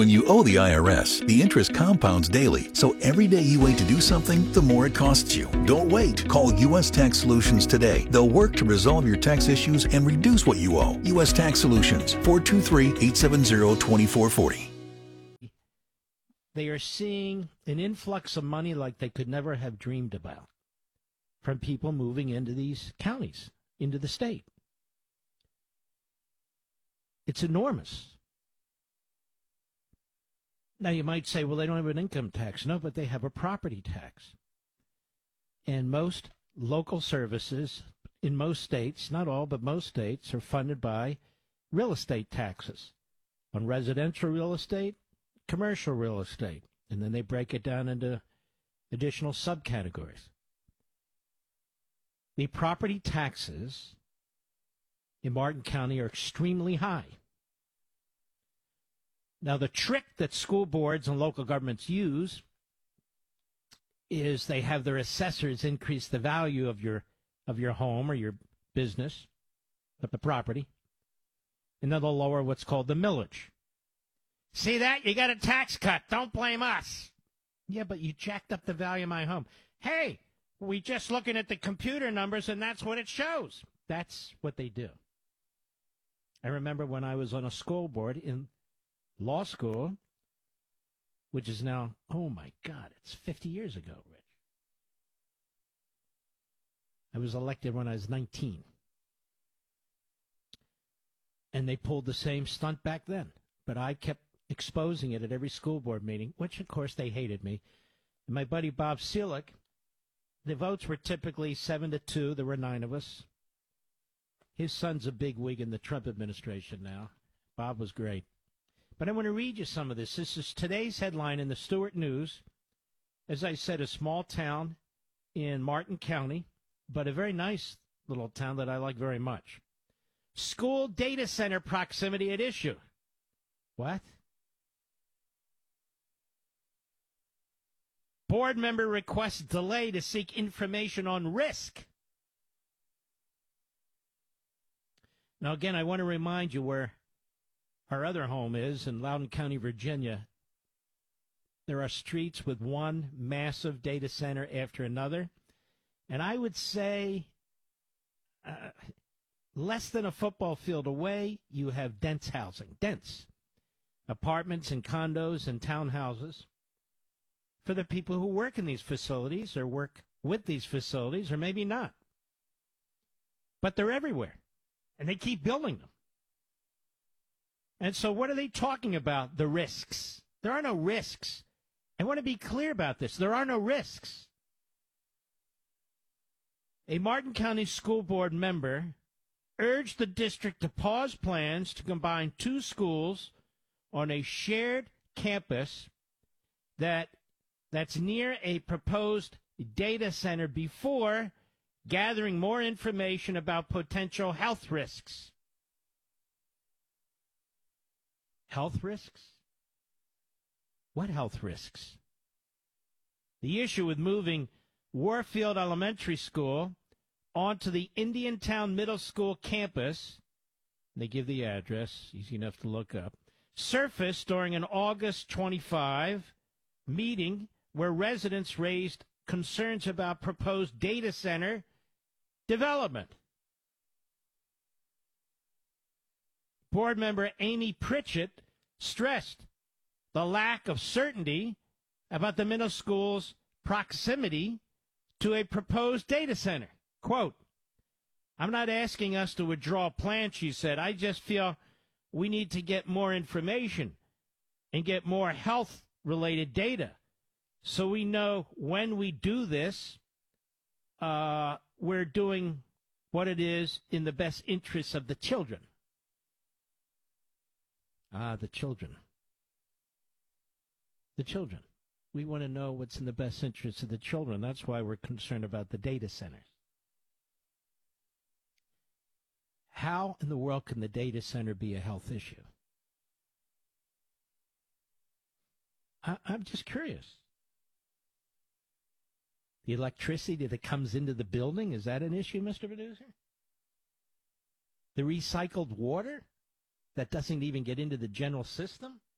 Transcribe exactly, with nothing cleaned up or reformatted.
When you owe the I R S, the interest compounds daily, so every day you wait to do something, the more it costs you. Don't wait. Call U S Tax Solutions today. They'll work to resolve your tax issues and reduce what you owe. U S Tax Solutions, four two three, eight seven zero, two four four zero. They are seeing an influx of money like they could never have dreamed about from people moving into these counties, into the state. It's enormous. Now, you might say, well, they don't have an income tax. No, but they have a property tax. And most local services in most states, not all, but most states, are funded by real estate taxes on residential real estate, commercial real estate. And then they break it down into additional subcategories. The property taxes in Martin County are extremely high. Now, the trick that school boards and local governments use is they have their assessors increase the value of your of your home or your business, the property, and then they'll lower what's called the millage. See that? You got a tax cut. Don't blame us. Yeah, but you jacked up the value of my home. Hey, we just looking at the computer numbers, and that's what it shows. That's what they do. I remember when I was on a school board in law school, which is now, oh my God, it's fifty years ago, Rich. I was elected when I was nineteen. And they pulled the same stunt back then. But I kept exposing it at every school board meeting, which, of course, they hated me. And my buddy Bob Seelig, the votes were typically seven to two. There were nine of us. His son's a big wig in the Trump administration now. Bob was great. But I want to read you some of this. This is today's headline in the Stuart News. As I said, a small town in Martin County, but a very nice little town that I like very much. School data center proximity at issue. What? Board member requests delay to seek information on risk. Now, again, I want to remind you where our other home is in Loudoun County, Virginia. There are streets with one massive data center after another. And I would say uh, less than a football field away, you have dense housing. Dense. Apartments and condos and townhouses for the people who work in these facilities or work with these facilities, or maybe not. But they're everywhere. And they keep building them. And so what are they talking about? The risks. There are no risks. I want to be clear about this. There are no risks. A Martin County School Board member urged the district to pause plans to combine two schools on a shared campus that that's near a proposed data center before gathering more information about potential health risks. Health risks? What health risks? The issue with moving Warfield Elementary School onto the Indiantown Middle School campus, they give the address, easy enough to look up, surfaced during an August twenty-fifth meeting where residents raised concerns about proposed data center development. Board member Amy Pritchett stressed the lack of certainty about the middle school's proximity to a proposed data center. Quote, I'm not asking us to withdraw plans, she said. I just feel we need to get more information and get more health-related data so we know when we do this, uh, we're doing what it is in the best interests of the children. Ah, the children. The children. We want to know what's in the best interests of the children. That's why we're concerned about the data centers. How in the world can the data center be a health issue? I, I'm just curious. The electricity that comes into the building, is that an issue, Mister Producer? The recycled water that doesn't even get into the general system?